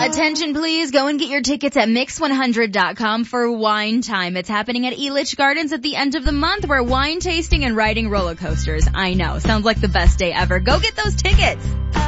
Attention please, go and get your tickets at mix100.com for Wine Time. It's happening at Elitch Gardens at the end of the month, where wine tasting and riding roller coasters. I know, sounds like the best day ever. Go get those tickets.